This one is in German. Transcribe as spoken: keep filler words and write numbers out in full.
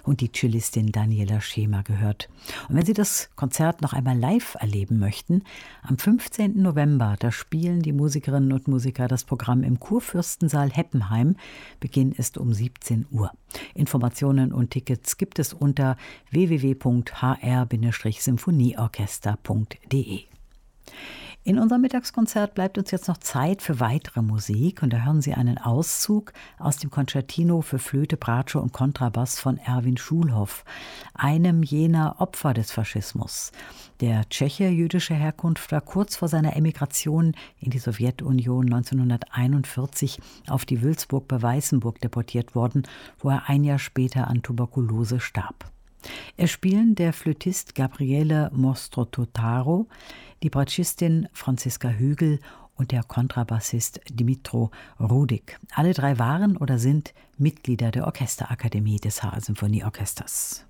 und die Cellistin Daniela Schemer gehört. Und wenn Sie das Konzert noch einmal live erleben möchten, am fünfzehnten November, da spielen die Musikerinnen und Musiker das Programm im Kurfürstensaal Heppenheim. Beginn ist um siebzehn Uhr. Informationen und Tickets gibt es unter w w w punkt h r symphonieorchester punkt d e. In unserem Mittagskonzert bleibt uns jetzt noch Zeit für weitere Musik und da hören Sie einen Auszug aus dem Concertino für Flöte, Bratsche und Kontrabass von Erwin Schulhoff, einem jener Opfer des Faschismus. Der Tscheche jüdischer Herkunft war kurz vor seiner Emigration in die Sowjetunion neunzehnhunderteinundvierzig auf die Wülzburg bei Weißenburg deportiert worden, wo er ein Jahr später an Tuberkulose starb. Es spielen der Flötist Gabriele Mostrototaro, die Bratschistin Franziska Hügel und der Kontrabassist Dimitro Rudik. Alle drei waren oder sind Mitglieder der Orchesterakademie des H R Symphonieorchesters.